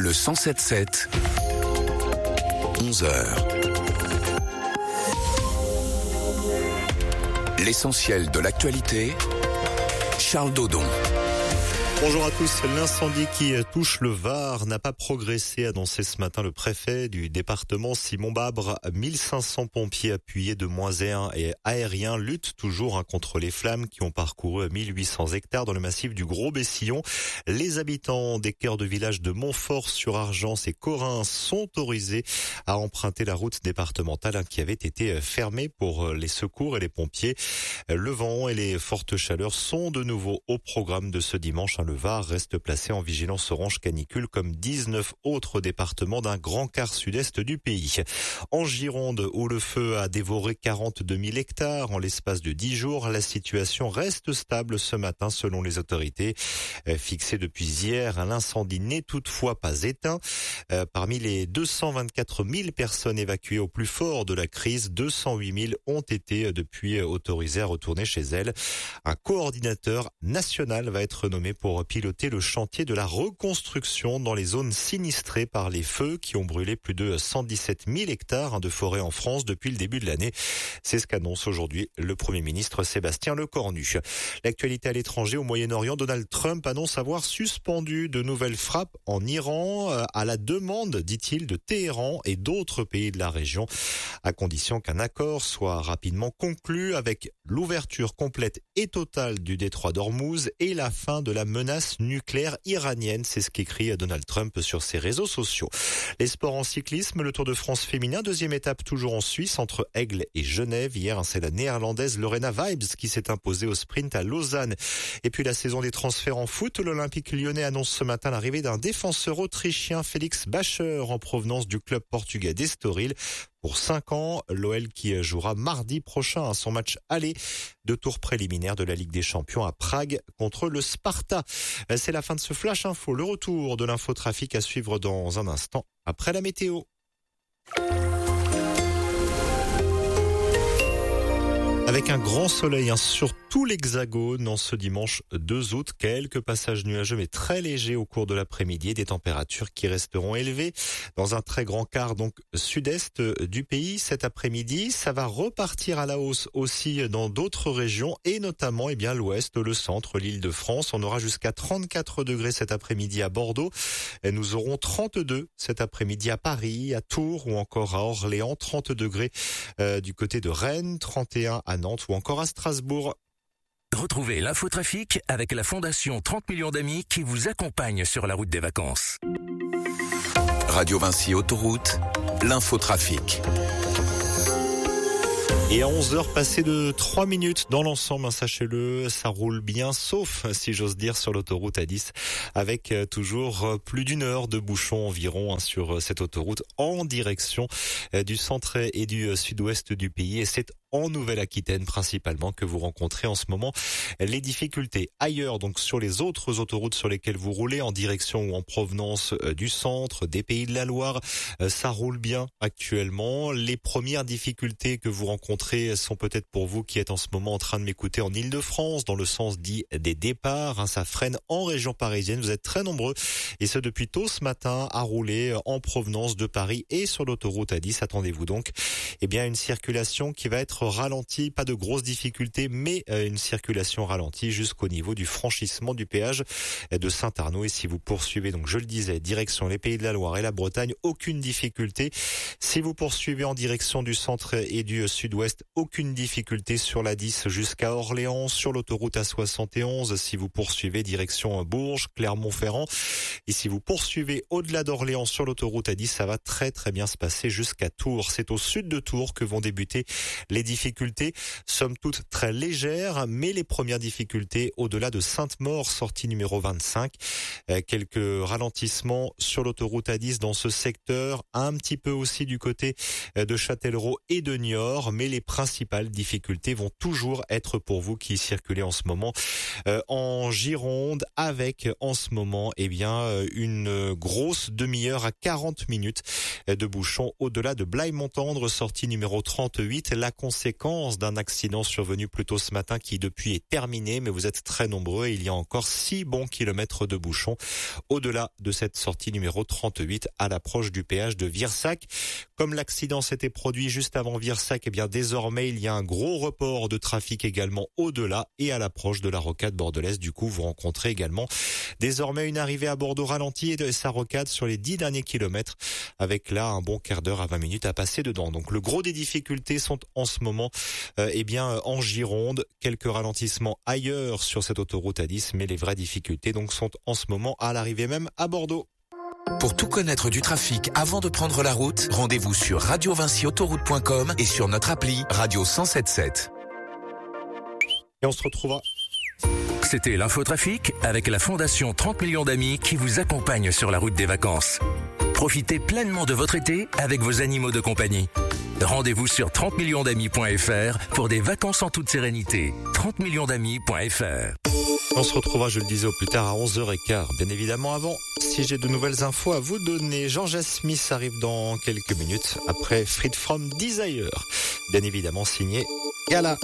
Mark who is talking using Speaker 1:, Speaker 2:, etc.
Speaker 1: Le 107.7, 11h. L'essentiel de l'actualité, Charles Dodon.
Speaker 2: Bonjour à tous. L'incendie qui touche le Var n'a pas progressé, annoncé ce matin le préfet du département Simon Babre. 1500 pompiers appuyés de -1 et aériens luttent toujours contre les flammes qui ont parcouru 1800 hectares dans le massif du Gros-Bessillon. Les habitants des cœurs de village de Montfort-sur-Argence et Corrins sont autorisés à emprunter la route départementale qui avait été fermée pour les secours et les pompiers. Le vent et les fortes chaleurs sont de nouveau au programme de ce dimanche. Le Var reste placé en vigilance orange canicule comme 19 autres départements d'un grand quart sud-est du pays. En Gironde, où le feu a dévoré 42 000 hectares en l'espace de 10 jours, la situation reste stable ce matin selon les autorités. Fixé depuis hier, l'incendie n'est toutefois pas éteint. Parmi les 224 000 personnes évacuées au plus fort de la crise, 208 000 ont été depuis autorisées à retourner chez elles. Un coordinateur national va être nommé pour piloter le chantier de la reconstruction dans les zones sinistrées par les feux qui ont brûlé plus de 117 000 hectares de forêt en France depuis le début de l'année. C'est ce qu'annonce aujourd'hui le Premier ministre Sébastien Lecornu. L'actualité à l'étranger, au Moyen-Orient, Donald Trump annonce avoir suspendu de nouvelles frappes en Iran à la demande, dit-il, de Téhéran et d'autres pays de la région, à condition qu'un accord soit rapidement conclu avec l'ouverture complète et totale du détroit d'Ormuz et la fin de la menace nucléaire iranienne. C'est ce qu'écrit Donald Trump sur ses réseaux sociaux. Les sports en cyclisme, le Tour de France féminin, deuxième étape toujours en Suisse entre Aigle et Genève. Hier, c'est la néerlandaise Lorena Wiebes qui s'est imposée au sprint à Lausanne. Et puis la saison des transferts en foot, l'Olympique lyonnais annonce ce matin l'arrivée d'un défenseur autrichien, Félix Bacher, en provenance du club portugais d'Estoril. Pour 5 ans, l'OL qui jouera mardi prochain à son match aller de tour préliminaire de la Ligue des Champions à Prague contre le Sparta. C'est la fin de ce Flash Info. Le retour de l'infotrafic à suivre dans un instant après la météo. Avec un grand soleil sur tout l'Hexagone en ce dimanche 2 août, quelques passages nuageux mais très légers au cours de l'après-midi et des températures qui resteront élevées dans un très grand quart donc sud-est du pays cet après-midi. Ça va repartir à la hausse aussi dans d'autres régions et notamment l'ouest, le centre, l'Île-de-France. On aura jusqu'à 34 degrés cet après-midi à Bordeaux. Et nous aurons 32 cet après-midi à Paris, à Tours ou encore à Orléans, 30 degrés du côté de Rennes, 31 à Nantes ou encore à Strasbourg.
Speaker 1: Retrouvez l'infotrafic avec la Fondation 30 millions d'amis qui vous accompagne sur la route des vacances. Radio Vinci Autoroute, l'infotrafic.
Speaker 2: Et à 11h passé de 3 minutes dans l'ensemble, sachez-le, ça roule bien, sauf, si j'ose dire, sur l'autoroute A10, avec toujours plus d'une heure de bouchons environ sur cette autoroute en direction du centre et du sud-ouest du pays. Et c'est en Nouvelle-Aquitaine principalement que vous rencontrez en ce moment les difficultés. Ailleurs, donc sur les autres autoroutes sur lesquelles vous roulez en direction ou en provenance du centre, des Pays de la Loire, ça roule bien actuellement. Les premières difficultés que vous rencontrez sont peut-être pour vous qui êtes en ce moment en train de m'écouter en Île-de-France, dans le sens dit des départs. Ça freine en région parisienne. Vous êtes très nombreux et ce depuis tôt ce matin à rouler en provenance de Paris et sur l'autoroute A10. Attendez-vous donc une circulation qui va être ralentie, pas de grosses difficultés, mais une circulation ralentie jusqu'au niveau du franchissement du péage de Saint-Arnaud. Et si vous poursuivez, donc je le disais, direction les Pays de la Loire et la Bretagne, aucune difficulté. Si vous poursuivez en direction du centre et du sud-ouest, aucune difficulté sur la 10 jusqu'à Orléans, sur l'autoroute A71. Si vous poursuivez direction Bourges, Clermont-Ferrand, et si vous poursuivez au-delà d'Orléans sur l'autoroute A10, ça va très très bien se passer jusqu'à Tours. C'est au sud de Tours que vont débuter les difficultés, somme toute très légères, mais les premières difficultés au-delà de Sainte-Maure, sortie numéro 25. Quelques ralentissements sur l'autoroute A10 dans ce secteur, un petit peu aussi du côté de Châtellerault et de Niort, mais les principales difficultés vont toujours être pour vous qui circulez en ce moment en Gironde, avec en ce moment une grosse demi-heure à 40 minutes de bouchons au-delà de Blaye-Montendre, sortie numéro 38. La conséquence conséquence d'un accident survenu plus tôt ce matin qui depuis est terminé, mais vous êtes très nombreux et il y a encore 6 bons kilomètres de bouchons au-delà de cette sortie numéro 38 à l'approche du péage de Virsac. Comme l'accident s'était produit juste avant Virsac, eh bien désormais il y a un gros report de trafic également au-delà et à l'approche de la rocade bordelaise. Du coup, vous rencontrez également désormais une arrivée à Bordeaux ralentie et de sa rocade sur les 10 derniers kilomètres avec là un bon quart d'heure à 20 minutes à passer dedans. Donc le gros des difficultés sont en ce moment en Gironde, quelques ralentissements ailleurs sur cette autoroute A10, mais les vraies difficultés donc sont en ce moment à l'arrivée même à Bordeaux.
Speaker 1: Pour tout connaître du trafic avant de prendre la route, rendez-vous sur radiovinciautoroute.com et sur notre appli Radio 107.7.
Speaker 2: Et on se retrouvera.
Speaker 1: C'était l'infotrafic avec la Fondation 30 millions d'amis qui vous accompagne sur la route des vacances. Profitez pleinement de votre été avec vos animaux de compagnie. Rendez-vous sur 30millionsdamis.fr pour des vacances en toute sérénité. 30millionsdamis.fr.
Speaker 2: On se retrouvera, je le disais, au plus tard à 11h15. Bien évidemment, avant, si j'ai de nouvelles infos à vous donner, Georgia Smith arrive dans quelques minutes après Freed from Desire. Bien évidemment, signé Gala.